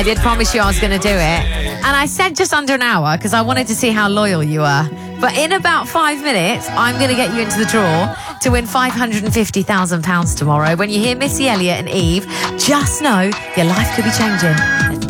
I did promise you I was going to do it. And I said just under an hour because I wanted to see how loyal you were. But in about 5 minutes, I'm going to get you into the draw to win £550,000 tomorrow. When you hear Missy Elliott and Eve, just know your life could be changing.